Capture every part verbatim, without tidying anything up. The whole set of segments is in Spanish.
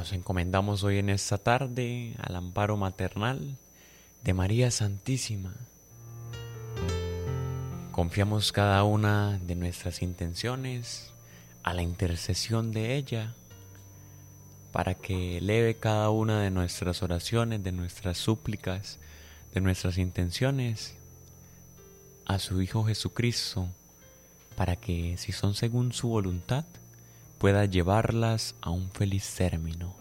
Nos encomendamos hoy en esta tarde al amparo maternal de María Santísima. Confiamos cada una de nuestras intenciones a la intercesión de ella, para que eleve cada una de nuestras oraciones, de nuestras súplicas, de nuestras intenciones a su Hijo Jesucristo, para que, si son según su voluntad, pueda llevarlas a un feliz término.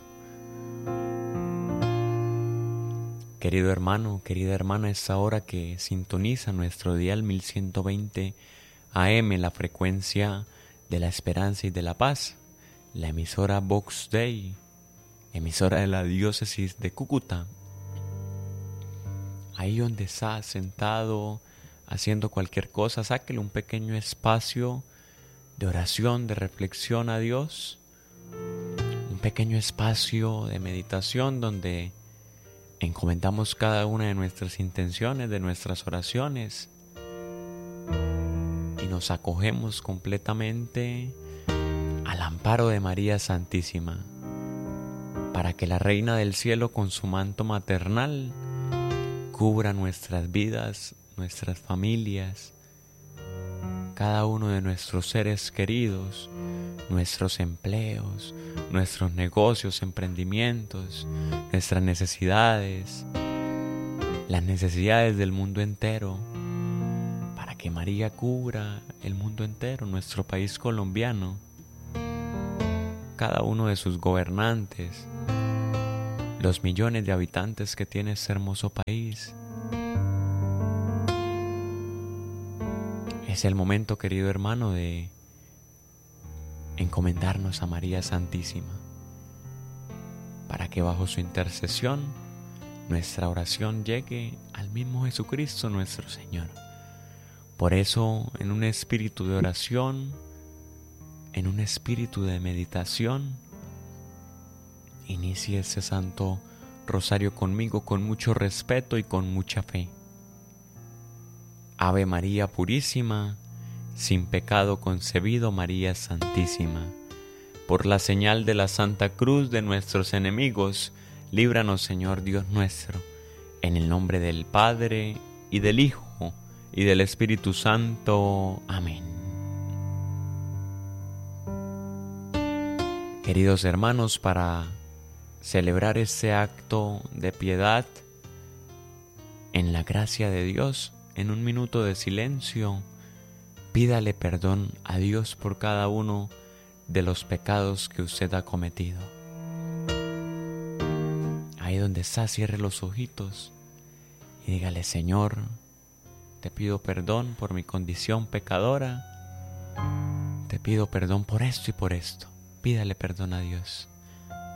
Querido hermano, querida hermana, esta hora que sintoniza nuestro dial mil ciento veinte A M, la frecuencia de la esperanza y de la paz, la emisora Vox Dei, emisora de la diócesis de Cúcuta. Ahí donde está sentado haciendo cualquier cosa, sáquele un pequeño espacio de oración, de reflexión a Dios, un pequeño espacio de meditación donde encomendamos cada una de nuestras intenciones, de nuestras oraciones, y nos acogemos completamente al amparo de María Santísima, para que la Reina del Cielo con su manto maternal cubra nuestras vidas, nuestras familias, cada uno de nuestros seres queridos, nuestros empleos, nuestros negocios, emprendimientos, nuestras necesidades, las necesidades del mundo entero, para que María cubra el mundo entero, nuestro país colombiano, cada uno de sus gobernantes, los millones de habitantes que tiene este hermoso país. Es el momento, querido hermano, de encomendarnos a María Santísima, para que bajo su intercesión nuestra oración llegue al mismo Jesucristo nuestro Señor. Por eso, en un espíritu de oración, en un espíritu de meditación, inicie ese santo rosario conmigo con mucho respeto y con mucha fe. Ave María Purísima, sin pecado concebido, María Santísima. Por la señal de la Santa Cruz de nuestros enemigos, líbranos, Señor Dios nuestro, en el nombre del Padre, y del Hijo, y del Espíritu Santo. Amén. Queridos hermanos, para celebrar este acto de piedad en la gracia de Dios, en un minuto de silencio, pídale perdón a Dios por cada uno de los pecados que usted ha cometido. Ahí donde está, cierre los ojitos y dígale: Señor, te pido perdón por mi condición pecadora, te pido perdón por esto y por esto. Pídale perdón a Dios.